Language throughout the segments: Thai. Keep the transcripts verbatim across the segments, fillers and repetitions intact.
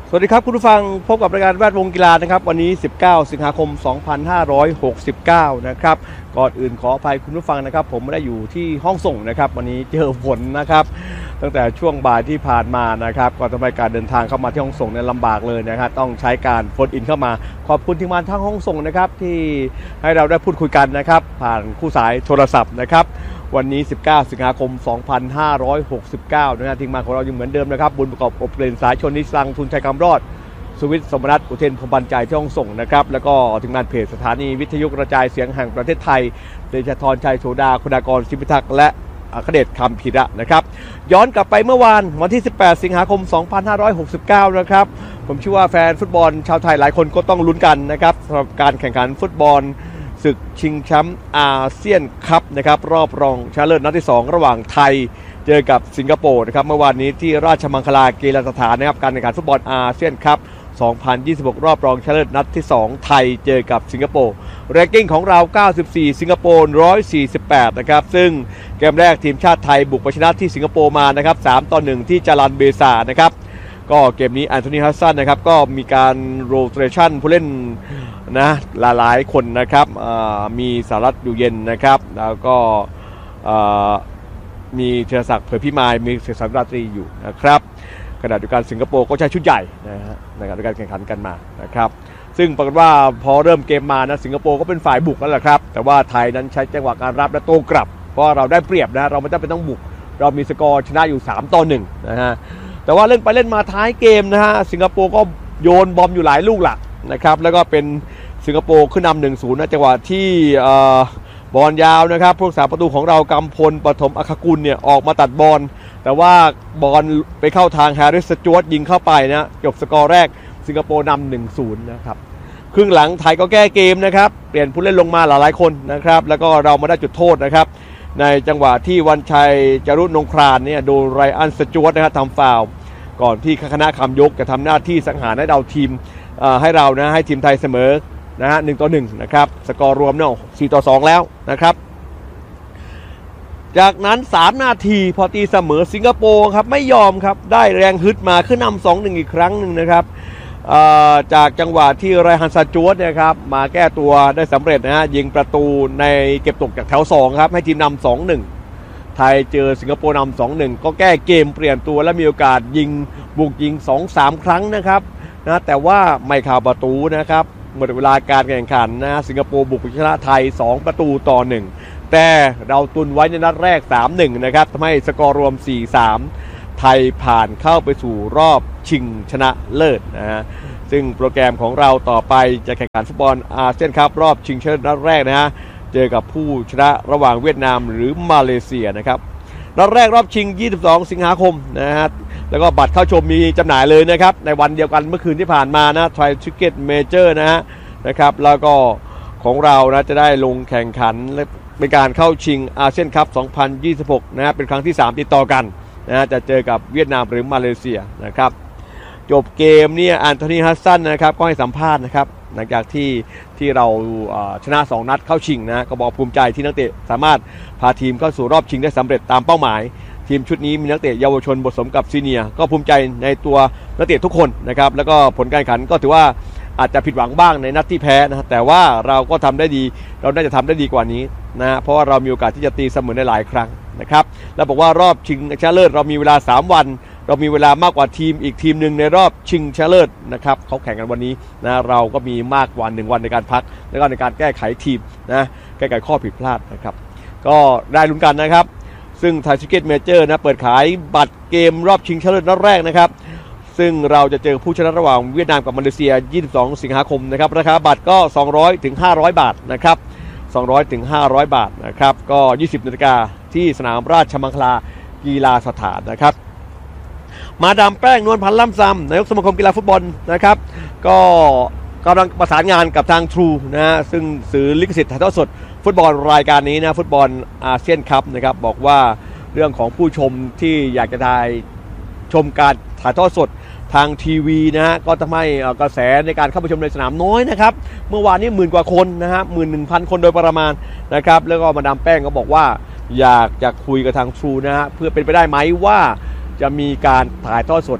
สวัสดีครับคุณผู้ฟังพบกับรายการแวดวงกีฬานะครับวันนี้สิบเก้าสิงหาคมสองพันห้าร้อยหกสิบเก้านะครับก่อนอื่นขออภัยคุณผู้ฟังนะครับผมไม่ได้อยู่ที่ห้องส่งนะครับวันนี้เจอฝนนะครับตั้งแต่ช่วงบ่ายที่ผ่านมานะครับก็ทำให้การเดินทางเข้ามาที่ห้องส่งเนี่ยลำบากเลยนะครับต้องใช้การโฟนอินเข้ามาขอบคุณทีมงานทั้งห้องส่งนะครับที่ให้เราได้พูดคุยกันนะครับผ่านคู่สายโทรศัพท์นะครับวันนี้สิบเก้าสิงหาคมสองพันห้าร้อยหกสิบเก้านะฮะทีมงานของเรายังเหมือนเดิมนะครับบุญประกอบอบเกรนสายชนนิสังทุนชัยคำรอดสุวิทย์สมนัสอุเทนพรหมบรรจัยที่ห้องส่งนะครับแล้วก็ทีมงานเพจสถานีวิทยุกระจายเสียงแห่งประเทศไทยเดชธรชัยโสดาคุณากรศิพิทักษ์และอัครเดชคำพิระนะครับย้อนกลับไปเมื่อวานวันที่สิบแปดสิงหาคมสองพันห้าร้อยหกสิบเก้านะครับผมเชื่อว่าแฟนฟุตบอลชาวไทยหลายคนก็ต้องลุ้นกันนะครับสำหรับการแข่งขันฟุตบอลศึกชิงแชมป์อาเซียนคัพนะครับรอบรองชนะเลิศนัดที่สองระหว่างไทยเจอกับสิงคโปร์นะครับเมื่อวานนี้ที่ราชมังคลากีฬาสถานนะครับการแข่งขันฟุตบอลอาเซียนคัพสองพันยี่สิบหกรอบรองชนะเลิศนัดที่สองไทยเจอกับสิงคโปร์แรงกิ้งของเราเก้าสิบสี่สิงคโปร์หนึ่งร้อยสี่สิบแปดนะครับซึ่งเกมแรกทีมชาติไทยบุกไปชนะที่สิงคโปร์มานะครับสามต่อหนึ่งที่จารันเบซานะครับก็เกมนี้แอนโทนีฮัสซันนะครับก็มีการโรเตชันผู้เล่นนะหลายๆคนนะครับมีสารัตอยู่เย็นนะครับแล้วก็มีเทรศักดิ์เผยพิมายมีเสกสรรราตรีอยู่นะครับขณะเดียวกันสิงคโปร์ก็ใช้ชุดใหญ่นะฮะในการแข่งขันกันมานะครับซึ่งปรากฏว่าพอเริ่มเกมมานะสิงคโปร์ก็เป็นฝ่ายบุกแล้วแหละครับแต่ว่าไทยนั้นใช้จังหวะการรับและโต้กลับเพราะเราได้เปรียบนะเราไม่จำเป็นต้องบุกเรามีสกอร์ชนะอยู่สามต่อหนึ่งนะฮะแต่ว่าเล่นไปเล่นมาท้ายเกมนะฮะสิงคโปร์ก็โยนบอมอยู่หลายลูกหลักนะครับแล้วก็เป็นสิงคโปร์ขึ้นนำ หนึ่งศูนย์ นะจังหวะที่บอลยาวนะครับผู้รักษาประตูของเรากำพลปฐมอัครกุลเนี่ยออกมาตัดบอลแต่ว่าบอลไปเข้าทางแฮร์ริส สจ๊วตยิงเข้าไปนะจบสกอร์แรกสิงคโปร์นำ หนึ่งศูนย์ นะครับครึ่งหลังไทยก็แก้เกมนะครับเปลี่ยนผู้เล่นลงมาหลายๆคนนะครับแล้วก็เรามาได้จุดโทษนะครับในจังหวะที่วันชัยจารุนงครานเนี่ยโดนไรอัน สจ๊วตนะครับทำฟาวล์ก่อนที่คณะคำยกจะทำหน้าที่สังหารให้เราทีมให้เรานะให้ทีมไทยเสมอนะฮะหนึ่งต่อหนึ่งนะครับสกอร์รวมเนาะสี่ต่อสองแล้วนะครับจากนั้นสามนาทีพอตีเสมอสิงคโปร์ครับไม่ยอมครับได้แรงฮึดมาขึ้นนำ สองหนึ่ง อีกครั้งหนึ่งนะครับจากจังหวะที่ไรฮัน ซาจ๊วตนะครับมาแก้ตัวได้สำเร็จนะฮะยิงประตูในเก็บตกจากแถวสองครับให้ทีมนำ สองหนึ่ง ไทยเจอสิงคโปร์นำ สองหนึ่ง ก็แก้เกมเปลี่ยนตัวและมีโอกาสยิงบุกยิง สองสาม ครั้งนะครับนะแต่ว่าไม่เข้าประตูนะครับหมดเวลาการแข่งขันนะสิงคโปร์บุกชนะไทยสองประตูต่อหนึ่งแต่เราตุนไว้ในนัดแรก สามหนึ่ง นะครับทำให้สกอร์รวม สี่สาม ไทยผ่านเข้าไปสู่รอบชิงชนะเลิศนะฮะซึ่งโปรแกรมของเราต่อไปจะแข่งขันฟุตบอลอาเซียนคัพรอบชิงชนะเลิศนัดแรกนะฮะเจอกับผู้ชนะระหว่างเวียดนามหรือมาเลเซียนะครับนัดแรกรอบชิงยี่สิบสองสิงหาคมนะฮะแล้วก็บัตรเข้าชมมีจำหน่ายเลยนะครับในวันเดียวกันเมื่อคืนที่ผ่านมานะ Thai Ticket Major นะฮะนะครับแล้วก็ของเรานะจะได้ลงแข่งขันเป็นการเข้าชิงอาเซียนคัพสองพันยี่สิบหกนะฮะเป็นครั้งที่สามติดต่อกันนะฮะจะเจอกับเวียดนามหรือมาเลเซียนะครับจบเกมเนี่ยแอนโทนีฮัสซันนะครับก็ให้สัมภาษณ์นะครับหลังจากที่ที่เราชนะสองนัดเข้าชิงนะก็บอกภูมิใจที่นักเตะสามารถพาทีมเข้าสู่รอบชิงได้สำเร็จตามเป้าหมายทีมชุดนี้มีนักเตะเยาวชนผสมกับซีเนียร์ก็ภูมิใจในตัวนักเตะทุกคนนะครับแล้วก็ผลการแข่งขันก็ถือว่าอาจจะผิดหวังบ้างในนัดที่แพ้นะแต่ว่าเราก็ทำได้ดีเราน่าจะทำได้ดีกว่านี้นะเพราะว่าเรามีโอกาสที่จะตีเสมอในหลายครั้งนะครับแล้วบอกว่ารอบชิงชนะเลิศเรามีเวลาสามวันเรามีเวลามากกว่าทีมอีกทีมหนึ่งในรอบชิงชนะเลิศนะครับเขาแข่งกันวันนี้นะเราก็มีมากกว่าหนึ่งวันในการพักแล้วก็ในการแก้ไขทีมนะแก้ไขข้อผิดพลาดนะครับก็ได้ลุ้นกันนะครับซึ่ง Thai Ticket Major นะเปิดขายบัตรเกมรอบชิงชนะเลิศนัดแรกนะครับซึ่งเราจะเจอผู้ชนะระหว่างเวียดนามกับมาเลเซียยี่สิบสองสิงหาคมนะครับราคาบัตรก็สองร้อยถึงห้าร้อยบาทนะครับสองร้อยถึงห้าร้อยบาทนะครับก็ยี่สิบนาฬิกาที่สนามราชมังคลากีฬาสถานนะครับมาดามแป้งนวลพันธ์ล่ำซำนายกสมาคมกีฬาฟุตบอลนะครับก็กำลังประสานงานกับทาง True นะฮะซึ่งสื่อลิขสิทธิ์ถ่ายทอดสดฟุตบอลรายการนี้นะฟุตบอลอาเซียนคัพนะครับบอกว่าเรื่องของผู้ชมที่อยากจะได้ชมการถ่ายทอดสดทางทีวีนะฮะก็ทำให้กระแสในการเข้าไปชมในสนามน้อยนะครับเมื่อวานนี้หมื่นกว่าคนนะฮะหมื่นหนึ่งพันคนโดยประมาณนะครับแล้วก็มาดามแป้งก็บอกว่าอยากจะคุยกับทาง True นะฮะเพื่อเป็นไปได้ไหมว่าจะมีการถ่ายทอดสดนัด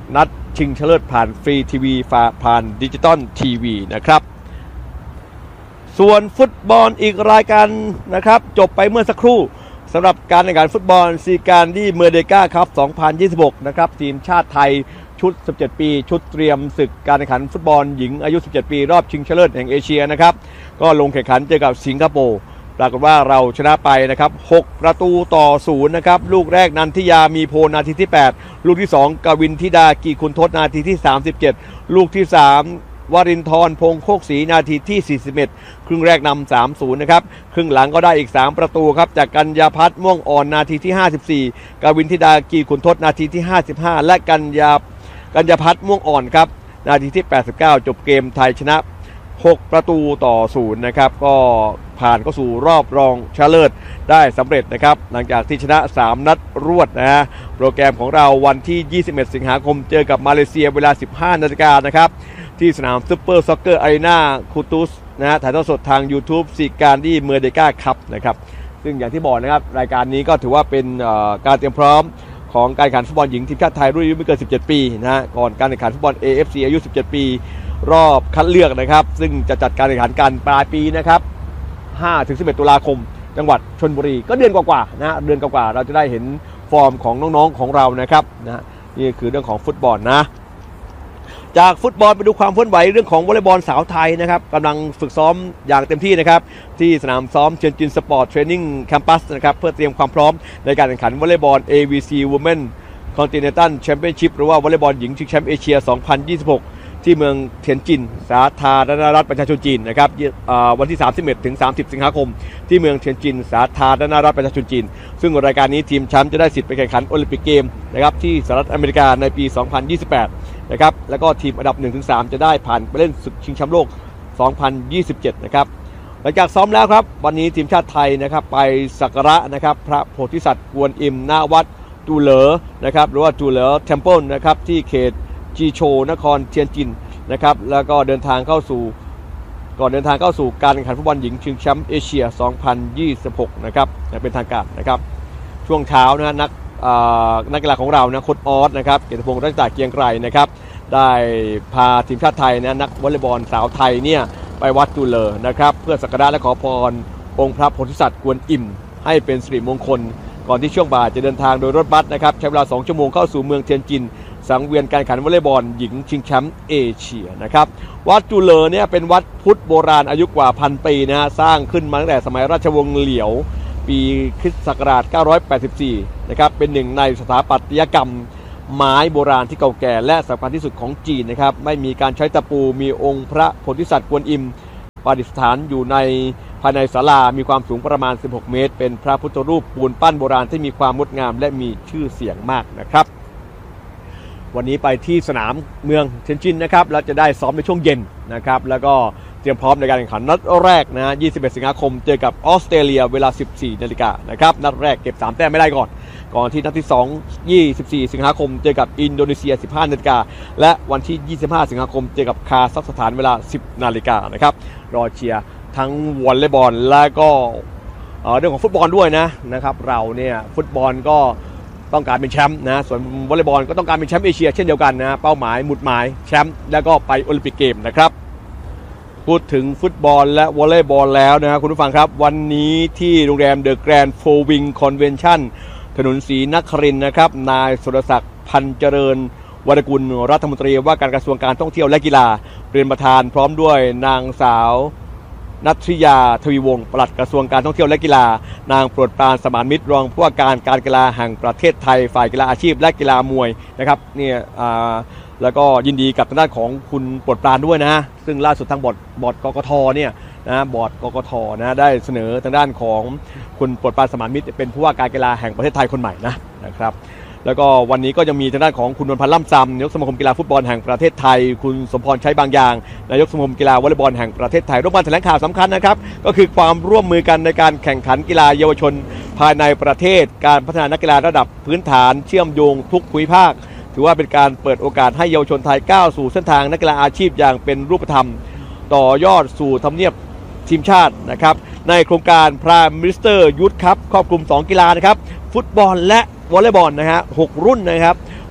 ชิงชนะเลิศผ่านฟรีทีวีผ่านดิจิตอลทีวีนะครับส่วนฟุตบอลอีกรายการนะครับจบไปเมื่อสักครู่สำหรับการแข่งขันฟุตบอลซีการ์ดี้เมอร์เดกาครับสองพันยี่สิบหกนะครับทีมชาติไทยชุดสิบเจ็ดปีชุดเตรียมศึกการแข่งขันฟุตบอลหญิงอายุสิบเจ็ดปีรอบชิงชนะเลิศแห่งเอเชียนะครับก็ลงแข่งขันเจอกับสิงคโปร์ปรากฏว่าเราชนะไปนะครับหกประตูต่อศูนย์นะครับลูกแรกนันทิยามีโพนาทีที่แปดลูกที่สองกวินธิดากีคุณทศนาทีที่สามสิบเจ็ดลูกที่สามวรินทร์พงษ์โคกศรีนาทีที่สี่สิบเอ็ดครึ่งแรกนำ สามศูนย์ นะครับครึ่งหลังก็ได้อีกสามประตูครับจากกัญญาพัฒน์ม่วงอ่อนนาทีที่ห้าสิบสี่กวินธิดากีขุนทศนาทีที่ห้าสิบห้าและกัญญากัญญาพัฒน์ม่วงอ่อนครับนาทีที่แปดสิบเก้าจบเกมไทยชนะหกประตูต่อศูนย์นะครับก็ผ่านเข้าสู่รอบรองชนะเลิศได้สำเร็จนะครับหลังจากที่ชนะสามนัดรวดนะฮะโปรแกรมของเราวันที่ยี่สิบเอ็ดสิงหาคมเจอกับมาเลเซียเวลา สิบห้านาฬิกานะครับที่สนามซุปเปอร์ซ็อกเกอร์อารีนาคูตุสนะฮะถ่ายทอดสดทาง YouTube ซีการ์ดี้เมอร์เดกาคัพนะครับซึ่งอย่างที่บอกนะครับรายการนี้ก็ถือว่าเป็นการเตรียมพร้อมของการแข่งขันฟุตบอลหญิงทีมชาติไทยรุ่นอายุไม่เกินสิบเจ็ดปีนะฮะก่อนการแข่งขันฟุตบอล เอ เอฟ ซี อายุสิบเจ็ดปีรอบคัดเลือกนะครับซึ่งจะจัดการแข่งขันกันปลายปีนะครับห้าถึงสิบเอ็ดตุลาคมจังหวัดชลบุรีก็เดือนกว่าๆนะฮะเดือนกว่าๆเราจะได้เห็นฟอร์มของน้องๆของเรานะครับนะนี่คือเรื่องของฟุตบอลนะจากฟุตบอลไปดูความเคลื่อนไหวเรื่องของวอลเลย์บอลสาวไทยนะครับกำลังฝึกซ้อมอย่างเต็มที่นะครับที่สนามซ้อมเชียนจินสปอร์ตเทรนนิ่งแคมปัสนะครับเพื่อเตรียมความพร้อมในการแข่งขันวอลเลย์บอล เอ วี ซี Women Continental Championship หรือว่าวอลเลย์บอลหญิงชิงแชมป์เอเชีย สองพันยี่สิบหก ที่เมืองเทียนจินสาธารณรัฐประชาชนจีนนะครับวันที่สามสิบเอ็ดถึงสามสิบสิงหาคมที่เมืองเทียนจินสาธารณรัฐประชาชนจีนซึ่งรายการนี้ทีมแชมป์จะได้สิทธิ์ไปแข่งขันโอลิมปิกเกมนะครับที่สหรัฐอเมริกาในปี สองพันยี่สิบแปด นะครับแล้วก็ทีมอันดับ หนึ่งถึงสาม จะได้ผ่านไปเล่นศึกชิงแชมป์โลก สองพันยี่สิบเจ็ด นะครับหลังจากซ้อมแล้วครับวันนี้ทีมชาติไทยนะครับไปสักการะนะครับพระโพธิสัตว์กวนอิมณวัดจูเหลอนะครับหรือว่าจูเหลอเทมเพิลนะครับที่เขตจีโชนครเทียนจินนะครับแล้วก็เดินทางเข้าสู่ก่อนเดินทางเข้าสู่การแข่งขันฟุตบอลหญิงชิงแชมป์เอเชีย สองพันยี่สิบหก นะครับเป็นทางการนะครับช่วงเช้านะนักนักกีฬาของเรานะโค้ชออสนะครับเกียรติพงษ์รัตนเกียงไกรนะครับได้พาทีมชาติไทยนะนักวอลเลย์บอลสาวไทยเนี่ยไปวัดจูเลอร์นะครับเพื่อสักการะและขอพรองค์พระโพธิสัตว์กวนอิมให้เป็นสิริมงคลก่อนที่ช่วงบ่ายจะเดินทางโดยรถบัสนะครับใช้เวลาสองชั่วโมงเข้าสู่เมืองเทียนจินสังเวียนการแข่งขันวอลเลย์บอลหญิงชิงแชมป์เอเชียนะครับวัดจูเลอร์เนี่ยเป็นวัดพุทธโบราณอายุกว่าพันปีนะฮะสร้างขึ้นมาตั้งแต่สมัยราชวงศ์เหลียวปีคริสต์ศักราชเก้าร้อยแปดสิบสี่นะครับเป็นหนึ่งในสถาปัตยกรรมไม้โบราณที่เก่าแก่และสำคัญที่สุดของจีนนะครับไม่มีการใช้ตะปูมีองค์พระโพธิสัตว์กวนอิมประดิษฐานอยู่ในภายในศาลามีความสูงประมาณสิบหกเมตรเป็นพระพุทธรูปปูนปั้นโบราณที่มีความงดงามและมีชื่อเสียงมากนะครับวันนี้ไปที่สนามเมืองเทียนจินนะครับเราจะได้ซ้อมในช่วงเย็นนะครับแล้วก็เตรียมพร้อมในการแข่งขันนัดแรกนะยี่สิบเอ็ดสิงหาคมเจอกับออสเตรเลียเวลา สิบสี่นาฬิกานะครับนัดแรกเก็บสามแต้มไม่ได้ก่อนก่อนที่นัดที่สอง ยี่สิบสี่สิงหาคมเจอกับอินโดนีเซีย สิบห้านาฬิกาและวันที่ยี่สิบห้าสิงหาคมเจอกับคาซัคสถานเวลา สิบนาฬิกานะครับรอเชียร์ทั้งวอลเลย์บอลและก็เรื่องของฟุตบอลด้วยนะนะครับเราเนี่ยฟุตบอลก็ต้องการเป็นแชมป์นะส่วนวอลเลย์บอลก็ต้องการเป็นแชมป์เอเชียเช่นเดียวกันนะเป้าหมายหมุดหมายแชมป์แล้วก็ไปโอลิมปิกเกมนะครับพูดถึงฟุตบอลและวอลเลย์บอลแล้วนะครับคุณผู้ฟังครับวันนี้ที่โรงแรมเดอะแกรนด์โฟวิงคอนเวนชั่นถนนศรีนครินทร์นะครับนายสุรศักดิ์พันเจริญวรรณกุลรัฐมนตรีว่าการกระทรวงการท่องเที่ยวและกีฬาเป็นประธานพร้อมด้วยนางสาวนัทยาทวีวงศ์ปลัดกระทรวงการท่องเที่ยวและกีฬานางโปรดปรานสมานมิตรรองผู้ว่าการการกีฬาแห่งประเทศไทยฝ่ายกีฬาอาชีพและกีฬามวยนะครับเนี่ยแล้วก็ยินดีกับทางด้านของคุณโปรดปรานด้วยนะซึ่งล่าสุดทางบอร์ดบอร์ดกกทเนี่ยนะบอร์ดกกทนะได้เสนอทางด้านของคุณโปรดปรานสมานมิตรเป็นผู้ว่าการกีฬาแห่งประเทศไทยคนใหม่นะนะครับแล้วก็วันนี้ก็จะมีทางด้านของคุณนวลพันธ์ล่ำซำนายกสมาคมกีฬาฟุตบอลแห่งประเทศไทยคุณสมพรใช้บางอย่างนายกสมาคมกีฬาวอลเลย์บอลแห่งประเทศไทยร่วมกันแถลงข่าวสำคัญนะครับก็คือความร่วมมือกันในการแข่งขันกีฬาเยาวชนภายในประเทศการพัฒนานักกีฬาระดับพื้นฐานเชื่อมโยงทุกภูมิภาคถือว่าเป็นการเปิดโอกาสให้เยาวชนไทยก้าวสู่เส้นทางนักกีฬาอาชีพอย่างเป็นรูปธรรมต่อยอดสู่ทำเนียบทีมชาตินะครับในโครงการ Prime Minister Youth Cup ครอบคลุมสองกีฬานะครับฟุตบอลและวอลเลย์บอลนะฮะหกรุ่นนะครับ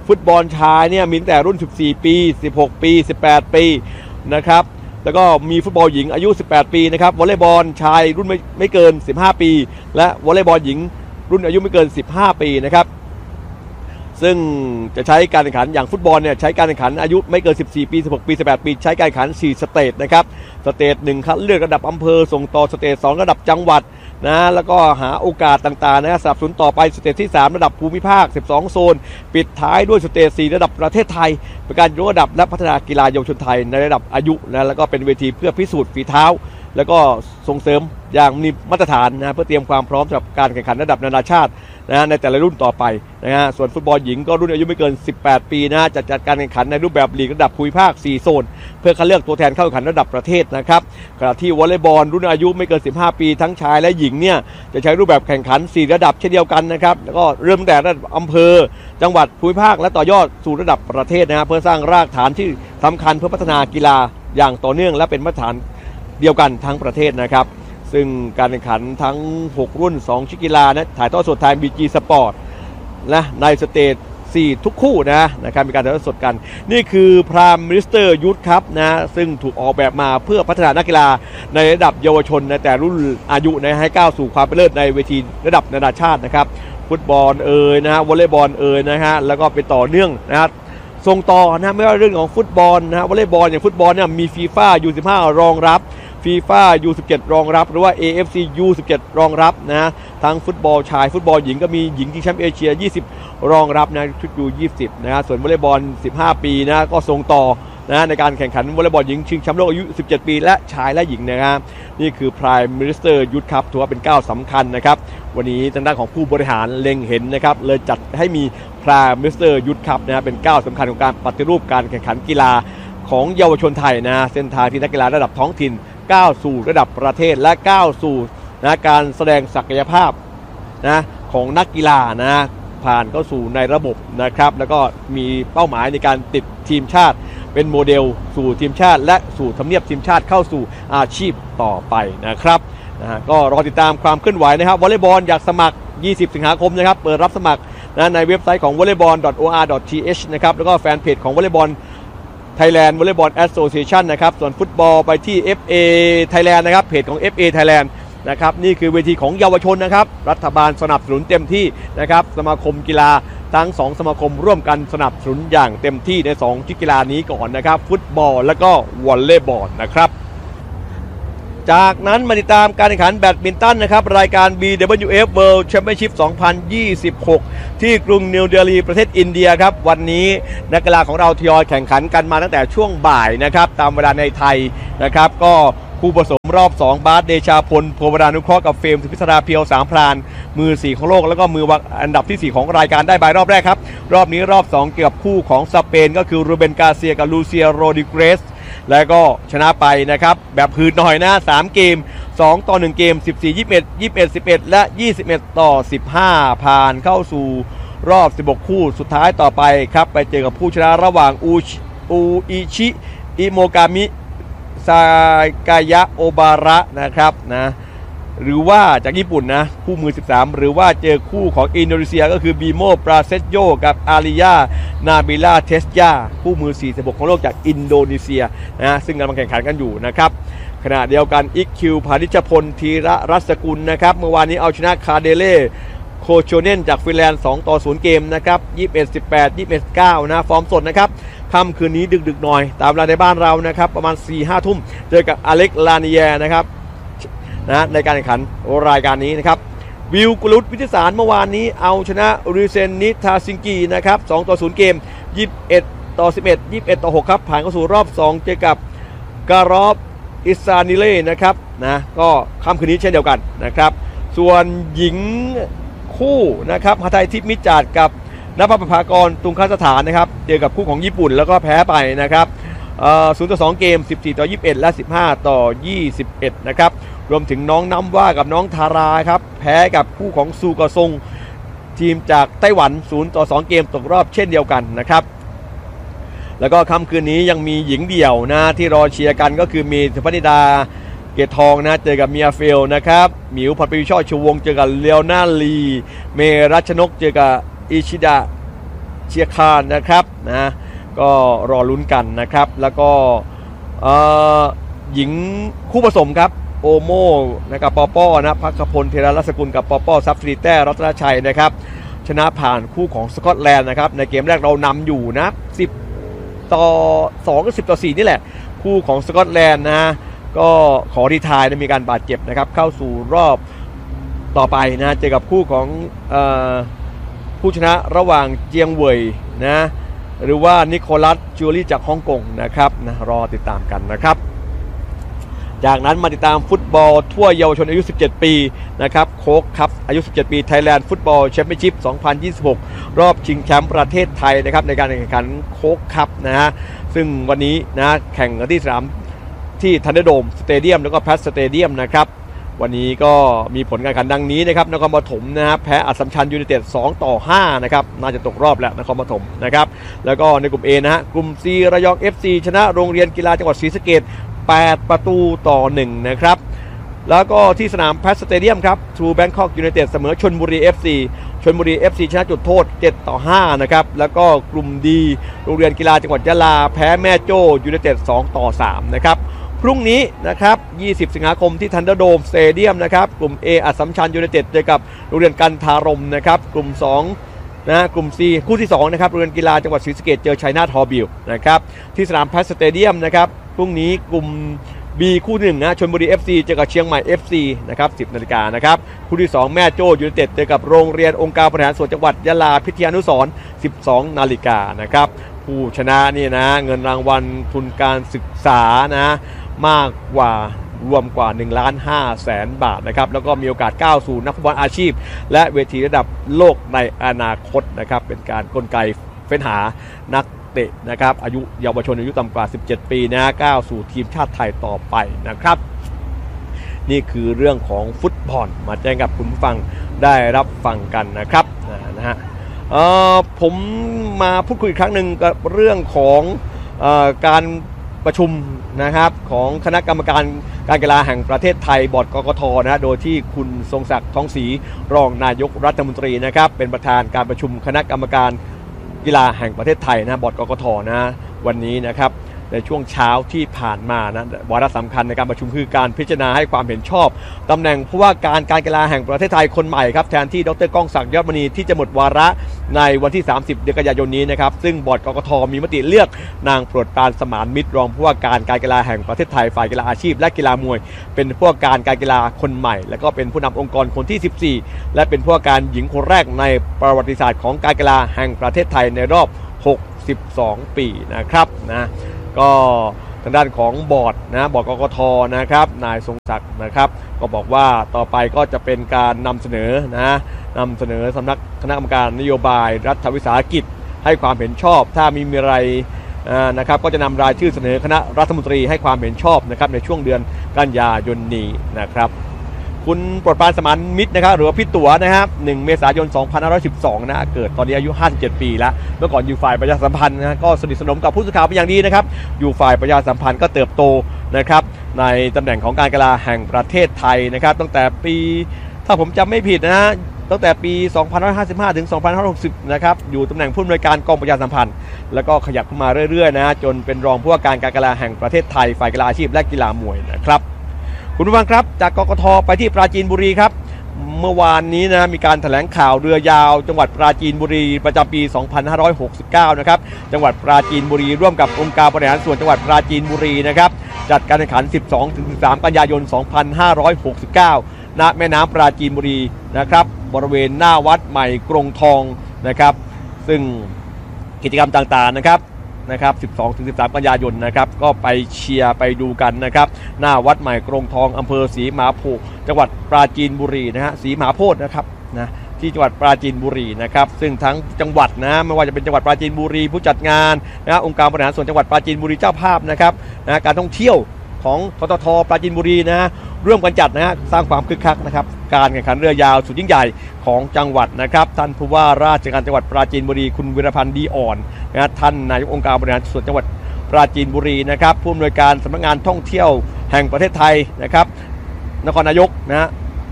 ฟุตบอลชายเนี่ยมีตั้งแต่รุ่นสิบสี่ปีสิบหกปีสิบแปดปีนะครับแล้วก็มีฟุตบอลหญิงอายุสิบแปดปีนะครับวอลเลย์บอลชายรุ่นไม่ไม่เกินสิบห้าปีและวอลเลย์บอลหญิงรุ่นอายุไม่เกินสิบห้าปีนะครับซึ่งจะใช้การแข่งขันอย่างฟุตบอลเนี่ยใช้การแข่งขันอายุไม่เกินสิบสี่ปีสิบหกปีสิบแปดปีใช้การแข่งขันสี่สเตจนะครับสเตจหนึ่งคัดเลือกระดับอำเภอส่งต่อสเตจสองระดับจังหวัดนะแล้วก็หาโอกาสต่างๆนะสนับสนุนต่อไปสเตจที่สามระดับภูมิภาคสิบสองโซนปิดท้ายด้วยสเตจสี่ระดับประเทศไทยเป็นการยกระดับและพัฒนากีฬาเยาวชนไทยในระดับอายุนะแล้วก็เป็นเวทีเพื่อพิสูจน์ฝีเท้าแล้วก็ส่งเสริมอย่างมีมาตรฐานนะเพื่อเตรียมความพร้อมสำหรับการแข่งขันระดับนานาชาตินะในแต่ละรุ่นต่อไปนะฮะส่วนฟุตบอลหญิงก็รุ่นอายุไม่เกินสิบแปดปีนะจะจัดการแข่งขันในรูปแบบลีกระดับภูมิภาคสี่โซนเพื่อคัดเลือกตัวแทนเข้าแข่งขันระดับประเทศนะครับขณะที่วอลเลย์บอลรุ่นอายุไม่เกินสิบห้าปีทั้งชายและหญิงเนี่ยจะใช้รูปแบบแข่งขันสี่ระดับเช่นเดียวกันนะครับแล้วก็เริ่มแต่ระดับอำเภอจังหวัดภูมิภาคและต่อยอดสู่ระดับประเทศนะฮะเพื่อสร้างรากฐานที่สำคัญเพื่อพัฒนากีฬาอย่างต่อเนื่องและเป็นมาตรฐานเดียวกันทั้งประเทศนะครับซึ่งการแข่งขันทั้งหกรุ่นสองชนิดกีฬานะถ่ายทอดสดทาง บี จี Sport นะในสเตจสี่ทุกคู่นะนะครับมีการถ่ายทอดสดกันนี่คือพรามมินิสเตอร์ยูทครับนะซึ่งถูกออกแบบมาเพื่อพัฒนานักกีฬาในระดับเยาวชนในแต่รุ่นอายุนะให้ก้าวสู่ความเป็นเลิศในเวทีระดับนานาชาตินะครับฟุตบอลเอ่ยนะฮะวอลเลย์บอลเอ่ยนะฮะแล้วก็เป็นต่อเนื่องนะครับส่งต่อนะไม่ว่าเรื่องของฟุตบอลนะฮะวอลเลย์บอลอย่างฟุตบอลเนี่ยมีฟีฟ่า ยู สิบห้า รองรับฟีฟ่า ยู สิบเจ็ด รองรับหรือว่า เอ เอฟ ซี ยู สิบเจ็ด รองรับนะทั้งฟุตบอลชายฟุตบอลหญิงก็มีหญิงชิงแชมป์เอเชียยี่สิบรองรับนะชุด ยู ยี่สิบนะฮะส่วนวอลเลย์บอลสิบห้าปีนะก็ส่งต่อนะในการแข่งขันวอลเลย์บอลหญิงชิงแชมป์โลกอายุสิบเจ็ดปีและชายและหญิงนะครับนี่คือ Prime Minister Youth Cup ถือว่าเป็นก้าวสำคัญนะครับวันนี้ทางด้านของผู้บริหารเล็งเห็นนะครับเลยจัดให้มี Prime Minister Youth Cup นะเป็นก้าวสำคัญของการปฏิรูปการแข่งขันกีฬาของเยาวชนไทยนะเส้นทางที่นักกีฬาระดับท้องถิ่นก้าวสู่ระดับประเทศและก้าวสู่นะการแสดงศักยภาพนะของนักกีฬานะผ่านเข้าสู่ในระบบนะครับแล้วก็มีเป้าหมายในการติดทีมชาติเป็นโมเดลสู่ทีมชาติและสู่ทำเนียบทีมชาติเข้าสู่อาชีพต่อไปนะครับนะฮะก็รอติดตามความเคลื่อนไหวนะครับวอลเลย์บอลอยากสมัครยี่สิบสิงหาคมนะครับเปิดรับสมัครนะในเว็บไซต์ของ วอลเลย์บอล ดอท โอ อาร์ ดอท ที เอช นะครับแล้วก็แฟนเพจของวอลเลย์บอลThailand Volleyball Association นะครับส่วนฟุตบอลไปที่ เอฟ เอ Thailand นะครับเพจของ เอฟ เอ Thailand นะครับนี่คือเวทีของเยาวชนนะครับรัฐบาลสนับสนุนเต็มที่นะครับสมาคมกีฬาทั้งสองสมาคมร่วมกันสนับสนุนอย่างเต็มที่ในสองกีฬานี้ก่อนนะครับฟุตบอลและก็วอลเลย์บอลนะครับจากนั้นมาติดตามการแข่งขันแบดมินตันนะครับรายการ บี ดับเบิลยู เอฟ World Championship สองพันยี่สิบหกที่กรุงนิวเดลีประเทศอินเดียครับวันนี้นักกีฬาของเราทยอยแข่งขันกันมาตั้งแต่ช่วงบ่ายนะครับตามเวลาในไทยนะครับก็คู่ผสมรอบสองบาสเดชาพลโพวรานุเคราะห์กับเฟรมสุพิศราเพียวสามพรานมือสี่ของโลกแล้วก็มืออันดับที่สี่ของรายการได้บายรอบแรกครับรอบนี้รอบสองเกี่ยวกับคู่ของสเปนก็คือรูเบนกาเซียกับลูเซียโรดิเกรสแล้วก็ชนะไปนะครับแบบหืดหน่อยนะสามเกมสองต่อหนึ่งเกมสิบสี่ ยี่สิบเอ็ด ยี่สิบเอ็ด สิบเอ็ดและยี่สิบเอ็ดต่อสิบห้าผ่านเข้าสู่รอบสิบหกคู่สุดท้ายต่อไปครับไปเจอกับผู้ชนะระหว่างอูอูอิชิอิโมกามิซากายะโอบาระนะครับนะหรือว่าจากญี่ปุ่นนะคู่มือสิบสามหรือว่าเจอคู่ของอินโดนีเซียก็คือบีโมปราเซโยกับอาริยานาบิลาเทสยาคู่มือสี่สิบหกของโลกจากอินโดนีเซียนะซึ่งกำลังแข่งขันกันอยู่นะครับขณะเดียวกันอิกคิวพานิชพลธีระรัศกุลนะครับเมื่อวานนี้เอาชนะคาเดเล่โคโชเนนจากฟินแลนด์สองต่อศูนย์เกมนะครับยี่สิบเอ็ด สิบแปด ยี่สิบเอ็ด เก้านะฟอร์มสดนะครับค่ำคืนนี้ดึกๆหน่อยตามเวลาในบ้านเรานะครับประมาณ สี่ ห้า ทุ่มเจอกับอเล็กลานีเยนะครับนะในการแข่งขันรายการนี้นะครับวิวกุลุตวิทิสารเมื่อวานนี้เอาชนะริเซนนิทาซิงกีนะครับสองต่อศูนย์เกมยี่สิบเอ็ดต่อสิบเอ็ด ยี่สิบเอ็ดต่อหกครับผ่านเข้าสู่รอบสองเจอกับการอฟอิซานิเล่นะครับนะก็ค่ำคืนนี้เช่นเดียวกันนะครับส่วนหญิงคู่นะครับหทัยทิพย์มิจฉาดกับนภประภากรตุงคสถานนะครับเจอกับคู่ของญี่ปุ่นแล้วก็แพ้ไปนะครับศูนย์ต่อสองเกมสิบสี่ต่อยี่สิบเอ็ดและสิบห้าต่อยี่สิบเอ็ดนะครับรวมถึงน้องน้ำว่ากับน้องทาราครับแพ้กับคู่ของซูกอซงทีมจากไต้หวันศูนย์ต่อสองเกมตกรอบเช่นเดียวกันนะครับแล้วก็ค่ำคืนนี้ยังมีหญิงเดี่ยวนะที่รอเชียร์กันก็คือมีสุพนิดาเกตทองนะเจอกับเมียเฟลนะครับหมิวพันปีช่อชูวงเจอกับเลโอนาลีเมรัชนกเจอกับอิชิดะเชียร์คานนะครับนะก็รอลุ้นกันนะครับแล้วก็หญิงคู่ผสมครับโอโมนะครับปอป้อนะพักพลเทระรัศกุลกับปอป้อซับฟรีแต้รัตนชัยนะครับชนะผ่านคู่ของสกอตแลนด์นะครับในเกมแรกเรานำอยู่นะสิบต่อสองหรือสิบต่อสี่นี่แหละคู่ของสกอตแลนด์นะก็ขอรีไทร์มีการบาดเจ็บนะครับเข้าสู่รอบต่อไปนะเจอกับคู่ของเอ่อผู้ชนะระหว่างเจียงเว่ยนะหรือว่านิโคลัสจูรี่จากฮ่องกงนะครับนะรอติดตามกันนะครับจากนั้นมาติดตามฟุตบอลทั่วเยาวชนอายุสิบเจ็ดปีนะครับโค้กครับอายุสิบเจ็ดปีไทยแลนด์ฟุตบอลแชมเปี้ยนชิพสองพันยี่สิบหกรอบชิงแชมป์ประเทศไทยนะครับในการแข่งขันโค้กครับนะฮะซึ่งวันนี้นะแข่งกันที่สนามที่ทันเดอร์โดมสเตเดียมแล้วก็แพทสเตเดียมนะครับวันนี้ก็มีผลการแข่งขันดังนี้นะครับนครปฐมนะฮะแพ้อัสสัมชัญยูไนเต็ดสองต่อห้านะครับน่าจะตกรอบแล้วนครปฐมนะครับแล้วก็ในกลุ่ม A นะฮะกลุ่ม C ระยอง เอฟ ซี ชนะโรงเรียนกีฬาจังหวัดศรีสะเกษแปดประตูต่อหนึ่งนะครับแล้วก็ที่สนามแพทสเตเดียมครับทรูแบงคอกยูไนเต็ดเสมอชลบุรี เอฟ ซี ชลบุรี เอฟ ซี ชนะจุดโทษเจ็ดต่อห้านะครับแล้วก็กลุ่ม D โรงเรียนกีฬาจังหวัดยะลาแพ้แม่โจ้ยูไนเต็ดสองต่อสามนะครับพรุ่งนี้นะครับยี่สิบสิงหาคมที่ทันเดอร์โดมสเตเดียมนะครับกลุ่ม A อัสสัมชัญยูไนเต็ดเจอกับโรงเรียนกันทารมนะครับกลุ่มสองนะกลุ่ม C คู่ที่สองนะครับโรงเรียนกีฬาจังหวัดศรีสะเกษเจอชัยนาทฮอบิลนะครับที่สนามแพทสเตเดียมนะครับพรุ่งนี้กลุ่ม B คู่หนึ่งนะชลบุรี เอฟ ซี เจอกับเชียงใหม่ เอฟ ซี นะครับสิบนาฬิกานะครับคู่ที่สองแม่โจ้ยูไนเต็ดเจอกับโรงเรียนองค์การบริหารส่วนจังหวัดยะลาพิทยานุสรณ์สิบสองนาฬิกานะครับผู้ชนะนี่นะเงินรางวัลทุนการศึกษานะมากกว่ารวมกว่าหนึ่งล้านห้าแสนบาทนะครับแล้วก็มีโอกาสก้าวสู่นักฟุตบอลอาชีพและเวทีระดับโลกในอนาคตนะครับเป็นการกลไกเฟ้นหานักเตะนะครับอายุเยาวชนอายุต่ำกว่าสิบเจ็ดปีนะก้าวสู่ทีมชาติไทยต่อไปนะครับนี่คือเรื่องของฟุตบอลมาแจ้งกับคุณผู้ฟังได้รับฟังกันนะครับนะฮะเอ่อผมมาพูดคุยอีกครั้งหนึ่งกับเรื่องของเอ่อการประชุมนะครับของคณะกรรมการการกีฬาแห่งประเทศไทยบอร์ดกกท.นะโดยที่คุณทรงศักดิ์ท้องศรีรองนายกรัฐมนตรีนะครับเป็นประธานการประชุมคณะกรรมการกีฬาแห่งประเทศไทยนะบอร์ดกกท.นะวันนี้นะครับในช่วงเช้าที่ผ่านมานะวาระสำคัญในการประชุมคือการพิจารณาให้ความเห็นชอบตำแหน่งผู้ว่าการการกีฬาแห่งประเทศไทยคนใหม่ครับแทนที่ดร.ก้องศักดิ์ยอดมณีที่จะหมดวาระในวันที่สามสิบเดือนกันยายนนี้นะครับซึ่งบอร์ดกกท.มีมติเลือกนางโปรดปรานสมานมิตรรองผู้ว่าการการกีฬาแห่งประเทศไทยฝ่ายกีฬาอาชีพและกีฬามวยเป็นผู้ว่าการการกีฬาคนใหม่และก็เป็นผู้นำองค์กรคนที่สิบสี่และเป็นผู้ว่าการหญิงคนแรกในประวัติศาสตร์ของการกีฬาแห่งประเทศไทยในรอบหกสิบสองปีนะครับนะก็ทางด้านของบอร์ดนะบอร์ดกกท.นะครับนายทรงศักดิ์นะครับก็บอกว่าต่อไปก็จะเป็นการนำเสนอนะนำเสนอสำนักคณะกรรมการนโยบายรัฐวิสาหกิจให้ความเห็นชอบถ้ามีมีอะไรนะครับก็จะนำรายชื่อเสนอคณะรัฐมนตรีให้ความเห็นชอบนะครับในช่วงเดือนกันยายนนี้นะครับคุณโปรดปรานสมานมิตรนะครับหรือว่าพี่ตั๋วนะครับหนึ่งเมษายนสองพันห้าร้อยสิบสองนะเกิดตอนนี้อายุห้าสิบเจ็ดปีแล้วเมื่อก่อนอยู่ฝ่ายประชาสัมพันธ์นะก็สนิทสนมกับผู้สื่อข่าวเป็นอย่างดีนะครับอยู่ฝ่ายประชาสัมพันธ์ก็เติบโตนะครับในตำแหน่งของการกีฬาแห่งประเทศไทยนะครับตั้งแต่ปีถ้าผมจำไม่ผิดนะตั้งแต่ปีสองพันห้าร้อยห้าสิบห้าถึงสองพันห้าร้อยหกสิบนะครับอยู่ตำแหน่งผู้อำนวยการกองประชาสัมพันธ์แล้วก็ขยับขึ้นมาเรื่อยๆนะจนเป็นรองผู้ว่าการการกีฬาแห่งประเทศไทยฝ่ายกีฬาอาชีพและกีฬามวยนะครับคุณผู้ฟังครับจากกกท.ไปที่ปราจีนบุรีครับเมื่อวานนี้นะมีการแถลงข่าวเรือยาวจังหวัดปราจีนบุรีประจำปีสองพันห้าร้อยหกสิบเก้านะครับจังหวัดปราจีนบุรีร่วมกับองค์การบริหารส่วนจังหวัดปราจีนบุรีนะครับจัดการแข่งขัน สิบสองถึงสิบสาม กันยายน สองพันห้าร้อยหกสิบเก้า ณ แม่น้ำปราจีนบุรีนะครับบริเวณหน้าวัดใหม่กรงทองนะครับซึ่งกิจกรรมต่างๆนะครับนะครับ สิบสองถึงสิบสาม กันยายนนะครับก็ไปเชียร์ไปดูกันนะครับหน้าวัดใหม่กรงทองอำเภอศรีมหาโพธิ์จังหวัดปราจีนบุรีนะฮะศรีมหาโพธิ์นะครับนะที่จังหวัดปราจีนบุรีนะครับซึ่งทั้งจังหวัดนะไม่ว่าจะเป็นจังหวัดปราจีนบุรีผู้จัดงานนะองค์การบริหารส่วนจังหวัดปราจีนบุรีเจ้าภาพนะครับนะการท่องเที่ยวของททท.ปราจีนบุรีนะร่วมกันจัดนะฮะสร้างความคึกคักนะครับการแข่งขันเรือยาวสุดยิ่งใหญ่ของจังหวัดนะครับท่านผู้ว่าราชการจังหวัดปราจีนบุรีคุณวิรพันธ์ดีอ่อนนะท่านนายกองค์การบริหารส่วนจังหวัดปราจีนบุรีนะครับผู้อำนวยการสำนักงานท่องเที่ยวแห่งประเทศไทยนะครับนครนายกนะ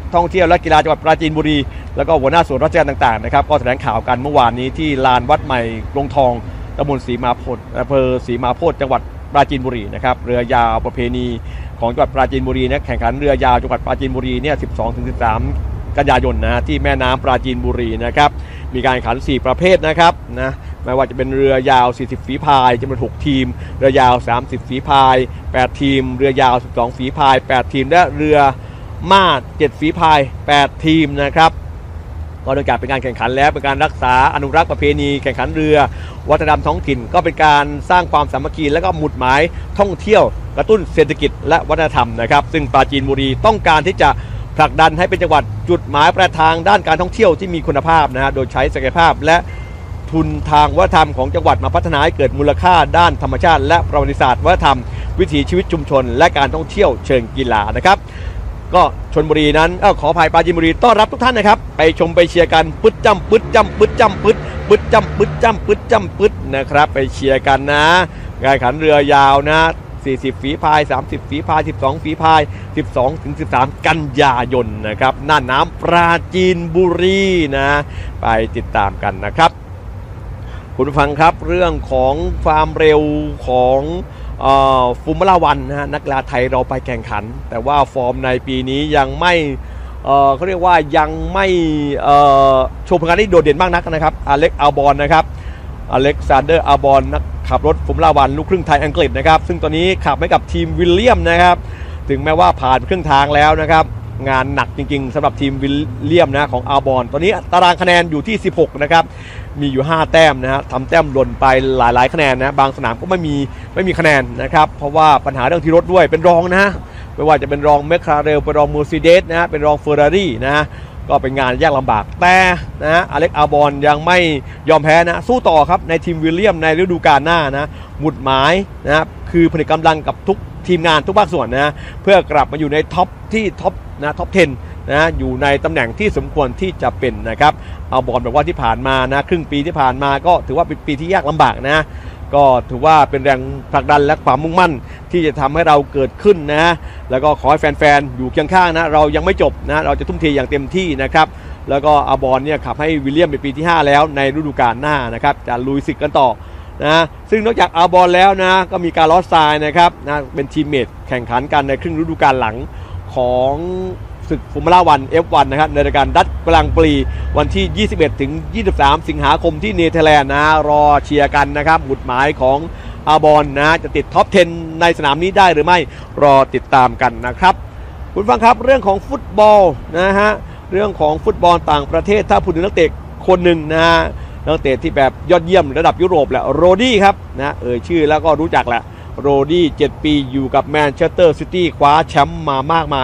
ท่องเที่ยวและกีฬาจังหวัดปราจีนบุรีแล้วก็หัวหน้าส่วนราชการต่างๆนะครับก็แถลงข่าวกันเมื่อวานนี้ที่ลานวัดใหม่กรงทองตำบลศรีมาโพธิ์อำเภอศรีมาโพธิ์จังหวัดปราจีนบุรีนะครับเรือยาวประเพณีของจังหวัดปราจีนบุรีนะแข่งขันเรือยาวจังหวัดปราจีนบุรีเนี่ย สิบสองถึงสิบสาม กันยายนนะที่แม่น้ำปราจีนบุรีนะครับมีการแข่งขันสี่ประเภทนะครับนะไม่ว่าจะเป็นเรือยาวสี่สิบฝีพายจำนวนหกทีมเรือยาวสามสิบฝีพายแปดทีมเรือยาวสิบสองฝีพายแปดทีมและเรือม่าเจ็ดฝีพายแปดทีมนะครับก็โดยการเป็นการแข่งขันแล้วเป็นการรักษาอนุรักษ์ประเพณีแข่งขันเรือวัฒนธรรมท้องถิ่นก็เป็นการสร้างความสามัคคีและก็หมุดหมายท่องเที่ยวกระตุ้นเศรษฐกิจและวัฒนธรรมนะครับซึ่งปราจีนบุรีต้องการที่จะผลักดันให้เป็นจังหวัดจุดหมายปลายทางด้านการท่องเที่ยวที่มีคุณภาพนะฮะโดยใช้ศักยภาพและทุนทางวัฒนธรรมของจังหวัดมาพัฒนาให้เกิดมูลค่าด้านธรรมชาติและประวัติศาสตร์วัฒนธรรมวิถีชีวิตชุมชนและการท่องเที่ยวเชิงกีฬานะครับก็ชลบุรีนั้นเออขออภัยปราจีนบุรีต้อนรับทุกท่านนะครับไปชมไปเชียร์กันปึ๊ดจำปึ๊ดจำปึ๊ดจำปึ๊ดปึ๊ดจำปึ๊ดจำปึ๊ดจำปึ๊ดนะครับไปเชียร์กันนะการแข่งขันเรือยาวนะสี่สิบฝีพายสามสิบฝีพายสิบสองฝีพายสิบสองถึงสิบสามกันยายนนะครับน่านน้ำปราจีนบุรีนะไปติดตามกันนะครับคุณผู้ฟังครับเรื่องของความเร็วของฟูมล่าวันนะฮะนักกีฬาไทยเราไปแข่งขันแต่ว่าฟอร์มในปีนี้ยังไม่เอ่อเขาเรียกว่ายังไม่เอ่อโชว์ผลงานได้โดดเด่นมากนักนะครับอเล็กอัลบอนนะครับอเล็กซานเดอร์อัลบอนนักขับรถฟูมล่าวันลูกครึ่งไทยอังกฤษนะครับซึ่งตอนนี้ขับให้กับทีมวิลเลียมนะครับถึงแม้ว่าผ่านครึ่งทางแล้วนะครับงานหนักจริงๆสำหรับทีมวิลเลียมนะของอัลบอนตอนนี้ตารางคะแนนอยู่ที่สิบหกนะครับมีอยู่ห้าแต้มนะฮะทำแต้มหล่นไปหลายๆคะแนนนะบางสนามก็ไม่มีไม่มีคะแนนนะครับเพราะว่าปัญหาเรื่องที่รถด้วยเป็นรองนะไม่ว่าจะเป็นรองเมคคาเรลเป็นรองเมอร์เซเดสนะฮะเป็นรองเฟอร์รารี่นะก็เป็นงานยากลำบากแต่นะฮะอเล็กอัลบอนยังไม่ยอมแพ้นะสู้ต่อครับในทีมวิลเลียมในฤดูกาลหน้านะหมุดหมายนะครับคือผลิตกำลังกับทุกทีมงานทุกภาคส่วนนะเพื่อกลับมาอยู่ในท็อปที่ท็อปนะท็อปสิบนะอยู่ในตำแหน่งที่สมควรที่จะเป็นนะครับเอาบอลแบบว่าที่ผ่านมานะครึ่งปีที่ผ่านมาก็ถือว่าเป็นปีที่ยากลำบากนะก็ถือว่าเป็นแรงผลักดันและความมุ่งมั่นที่จะทำให้เราเกิดขึ้นนะแล้วก็ขอให้แฟนๆอยู่เคียงข้างนะเรายังไม่จบนะเราจะทุ่มเทอย่างเต็มที่นะครับแล้วก็อาบอนเนี่ยขับให้วิลเลียมเป็นปีที่ห้าแล้วในฤดูกาลหน้านะครับจะลุยศึกกันต่อนะซึ่งนอกจากอาบอนแล้วนะก็มีการลอสไซน์นะครับนะเป็นทีมเมทแข่งขันกันในครึ่งฤดูกาลหลังของศึกฟูมล่าวัน เอฟ วัน นะครับในรายการดัตกลางปีวันที่ยี่สิบเอ็ดถึงยี่สิบสามสิงหาคมที่เนเธอร์แลนด์นะรอเชียร์กันนะครับหมุดหมายของอาบอนนะจะติดท็อปสิบในสนามนี้ได้หรือไม่รอติดตามกันนะครับคุณฟังครับเรื่องของฟุตบอลนะฮะเรื่องของฟุตบอลต่างประเทศถ้าพูดถึงนักเตะคนหนึ่งนะฮะนักเตะที่แบบยอดเยี่ยมระดับยุโรปแหละโรดี้ครับนะเอ่ยชื่อแล้วก็รู้จักแหละโรดี้เจ็ดปีอยู่กับแมนเชสเตอร์ซิตี้คว้าแชมป์มามากมาย